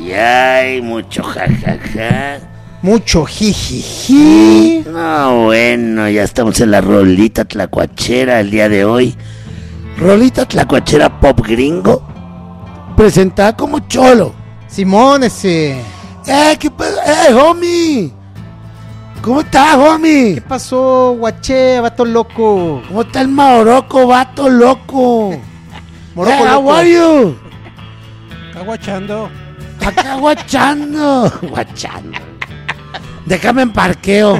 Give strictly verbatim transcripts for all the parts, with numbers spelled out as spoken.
ay, ay, mucho jajaja. Mucho jijiji. No, bueno, ya estamos en la rolita tlacuachera el día de hoy. Rolita tlacuachera pop gringo, presentada como cholo. Simón, ese. ¡Eh, qué pasa! ¡Eh, homie! ¿Cómo estás, homie? ¿Qué pasó, guaché, vato loco? ¿Cómo está el Morocco, vato loco? Morocco hey, loco. How are you? Está guachando. Acá guachando. Guachando. Déjame en parqueo.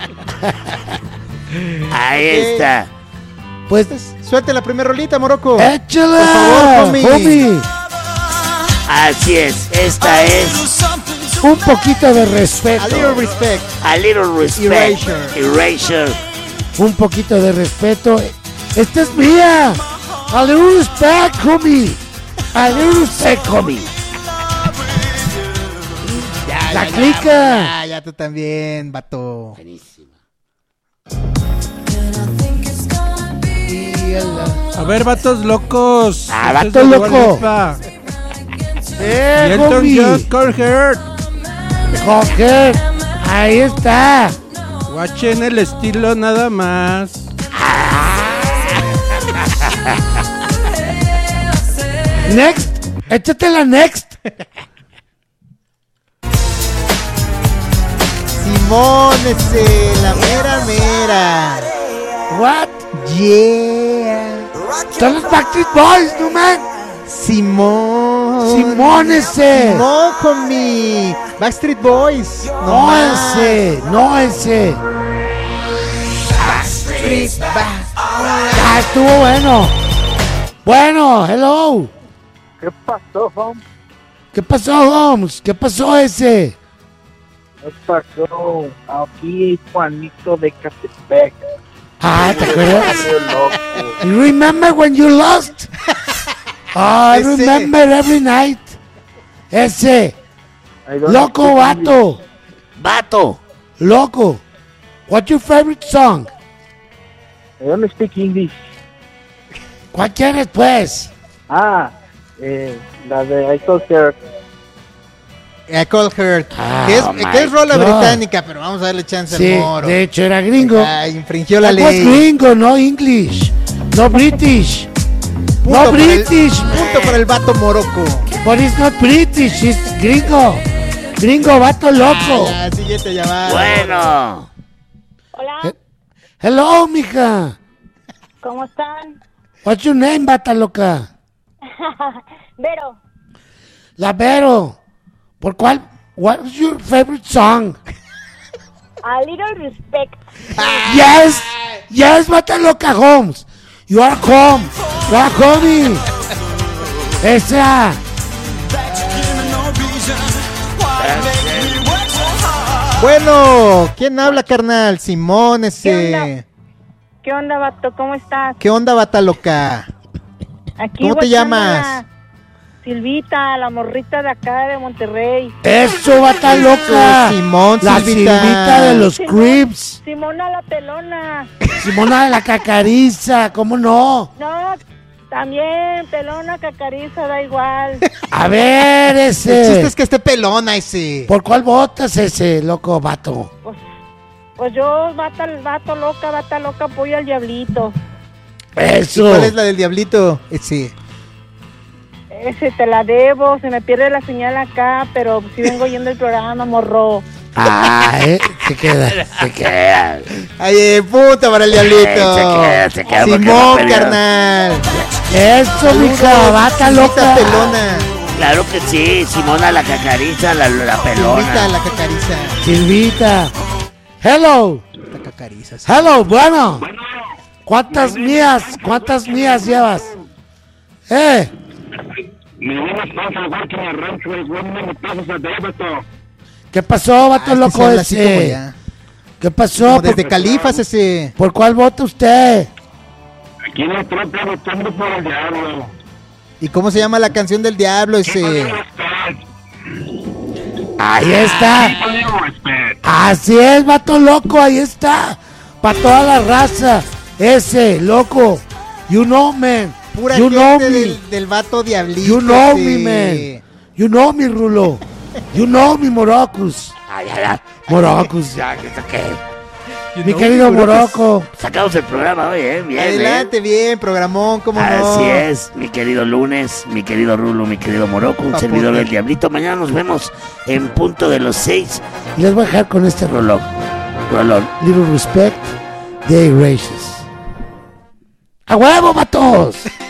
Ahí Ok. está. Pues, Suelte la primera rolita, Morocco. échala. Por favor, homie. homie. Así es, esta es un poquito de respeto. A little respect. A little respect. Erasure. Erasure. Un poquito de respeto. Esta es mía. A little respect, homie. A little respect, homie. Ya, La ya, clica. Ya, ya, tú también, vato. Buenísima. A ver, vatos locos. Ah, Este es vato de loco. Dua Lipa. Eh, Y Elton homie. John, Cornheart. Coger. Ahí está. Guachen el estilo nada más. Next. Échate la next. Simón, ese, la mera mera. What? Yeah. Son los Backstreet Boys, no man. Simón. Simón ese. Simón, homie. Backstreet Boys. No más. ese. No ese. Backstreet Back. Ah, estuvo bueno. Bueno, hello. ¿Qué pasó, Holmes? ¿Qué pasó, Holmes? ¿Qué pasó ese? ¿Qué pasó? Aquí Juanito de Catepec. Ah, ¿te acuerdas? Qué loco. You remember when you lost? Oh, I Ese. remember every night. Ese. I don't Loco, speak vato. Vato. Loco. What's your favorite song? English. I don't speak English. ¿Cuál quieres, pues? Ah, eh, la de I Told Her. I Call Her. Ah, que es, oh my que es rola God. británica, pero vamos a darle chance Sí, al moro. de hecho era gringo. Ah, infringió la That was ley. gringo, no English. No British. Punto No para el- British. Punto para el vato Morocco. But it's not British, it's gringo. Gringo, vato loco. Ah, ya, siguiente llamada. Bueno. Hola, Eh, Hello, mija. ¿cómo están? What's your name, bata loca? Vero, La Vero. ¿Por cuál? What's your favorite song? a little respect. Yes, yes, bata loca, Holmes. You are home. You are homie. Esa. Bueno, ¿quién habla, carnal? Simón, ese. ¿Qué onda? ¿Qué onda, vato? ¿Cómo estás? ¿Qué onda, bata loca? Aquí ¿Cómo te guachándola. llamas? Silvita, la morrita de acá de Monterrey. Eso, bata loca. Simón, La Silvita. Silvita de los Simón- Crips. Simona la pelona. Simona de la Cacariza, ¿cómo no? No, también pelona, cacariza, da igual. A ver, El chiste ese. es que esté pelona ese. ¿Por cuál votas ese, loco vato? Pues, pues yo, bata, vato loca, bata loca, apoyo al diablito. Eso. ¿Cuál es la del diablito? Ese. Ese te la debo, se me pierde la señal acá, pero si vengo yendo el programa, morro. Ah, eh, se queda, se queda. Ay, eh, puta para el diablito. Eh, se queda, se queda porque no Simón, peleó. carnal. Eso, mija, bata Silvita loca. pelona. Claro que sí, Simona la Cacariza, la, la Silvita pelona. la cacariza. Silvita. Hello, La cacariza. sí. hello, bueno. ¿Cuántas mías, cuántas mías llevas? Eh, Me buenas pasas, igual que en el rancho, igual me pasas a Débeto. ¿qué pasó, Ah, vato es que loco se habla así como ese? ya. ¿Qué pasó? Como ¿Por, desde Califas ese. por cuál vota usted? Aquí en el propio votando por el diablo. ¿Y cómo se llama la canción del diablo ese? Ahí está. Respect. Así es, vato loco, ahí está. Para toda la raza. Ese, loco. You know, man. Pura you know gente me. del, del vato diablito. You know ese. me, man. You know me, Rulo. You know mi Morocus. Ay, ay, ay. Morocus, ya, ¿qué qué? You Mi know querido mi Morocus. Morocco. Sacamos el programa hoy, ¿eh? Bien, Adelante, ¿eh? bien, programón, cómo no. Así es, mi querido Lunes, mi querido Rulo, mi querido Morocco, un Papote. servidor del Diablito. Mañana nos vemos en punto de los seis. Y les voy a dejar con este rolón. Rolón. Little Respect de Gracious. ¡A huevo, vatos!